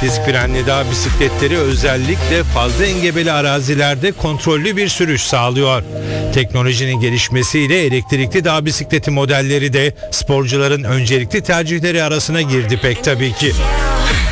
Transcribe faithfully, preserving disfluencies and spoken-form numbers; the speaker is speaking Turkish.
Disk frenli dağ bisikletleri özellikle fazla engebeli arazilerde kontrollü bir sürüş sağlıyor. Teknolojinin gelişmesiyle elektrikli dağ bisikleti modelleri de sporcuların öncelikli tercihleri arasına girdi pek tabii ki.